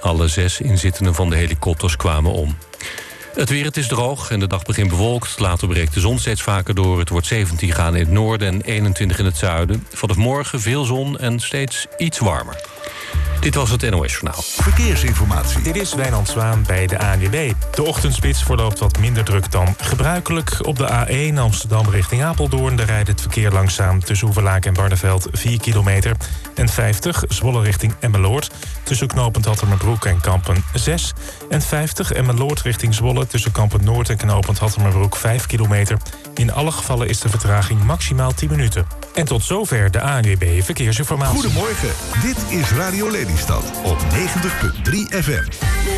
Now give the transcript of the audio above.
Alle 6 inzittenden van de helikopters kwamen om. Het weer, het is droog en de dag begint bewolkt. Later breekt de zon steeds vaker door. Het wordt 17 graden in het noorden en 21 in het zuiden. Vanaf morgen veel zon en steeds iets warmer. Dit was het NOS Journaal. Verkeersinformatie. Dit is Wijnand Zwaan bij de ANWB. De ochtendspits verloopt wat minder druk dan gebruikelijk. Op de A1 Amsterdam richting Apeldoorn... daar rijdt het verkeer langzaam tussen Hoevelaak en Barneveld 4 kilometer. En 50 Zwolle richting Emmeloord. Tussen knooppunt Hattemerbroek en Kampen 6. En 50 Emmeloord richting Zwolle tussen Kampen Noord en knooppunt Hattemerbroek 5 kilometer. In alle gevallen is de vertraging maximaal 10 minuten. En tot zover de ANWB Verkeersinformatie. Goedemorgen, dit is Radio Lelystad op 90.3 FM.